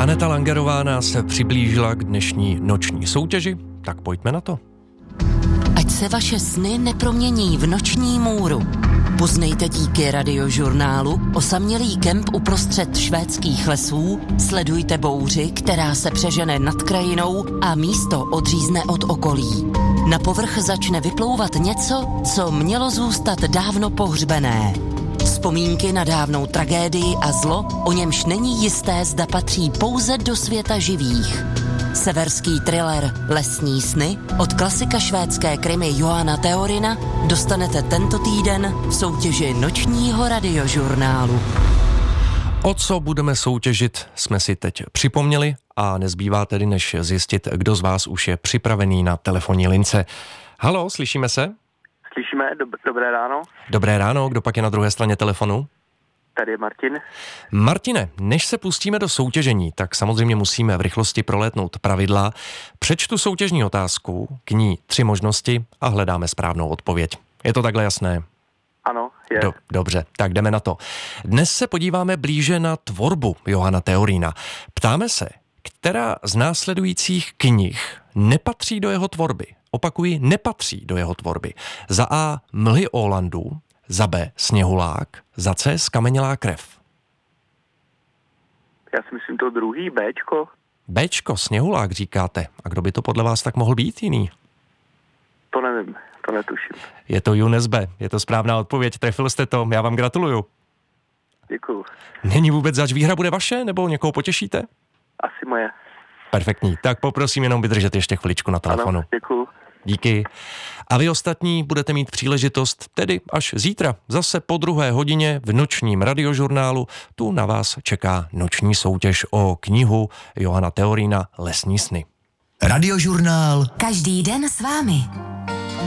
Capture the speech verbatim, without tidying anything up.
Aneta Langerová nás přiblížila k dnešní noční soutěži, tak pojďme na to. Ať se vaše sny nepromění v noční můru. Poznejte díky radiožurnálu osamělý kemp uprostřed švédských lesů, sledujte bouři, která se přežene nad krajinou a místo odřízne od okolí. Na povrch začne vyplouvat něco, co mělo zůstat dávno pohřbené. Vzpomínky na dávnou tragédii a zlo, o němž není jisté, zda patří pouze do světa živých. Severský thriller Lesní sny od klasika švédské krimi Johana Theorina dostanete tento týden v soutěži nočního radiožurnálu. O co budeme soutěžit, jsme si teď připomněli a nezbývá tedy, než zjistit, kdo z vás už je připravený na telefonní lince. Haló, slyšíme se? Slyšíme, Dob- dobré ráno. Dobré ráno, kdo pak je na druhé straně telefonu? Tady je Martin. Martine, než se pustíme do soutěžení, tak samozřejmě musíme v rychlosti prolétnout pravidla. Přečtu soutěžní otázku, k ní tři možnosti a hledáme správnou odpověď. Je to takhle jasné? Ano, je. Do, dobře, tak jdeme na to. Dnes se podíváme blíže na tvorbu Johana Theorina. Ptáme se, která z následujících knih nepatří do jeho tvorby. Opakuji, nepatří do jeho tvorby. Za A. Mlhy Ólandu, za B. Sněhulák, za C. Skamenělá krev. Já si myslím to druhý, Bčko. Bčko, Sněhulák říkáte. A kdo by to podle vás tak mohl být jiný? To nevím, to netuším. Je to Junes B. Je to správná odpověď, trefil jste to, já vám gratuluju. Děkuju. Není vůbec zač, výhra bude vaše, nebo někoho potěšíte? Asi moje. Perfektní, tak poprosím jenom vydržet ještě chviličku na telefonu. Ano, děkuju. Díky. A vy ostatní budete mít příležitost tedy až zítra, zase po druhé hodině v nočním radiožurnálu. Tu na vás čeká noční soutěž o knihu Johana Theorina Lesní sny. Radiožurnál. Každý den s vámi.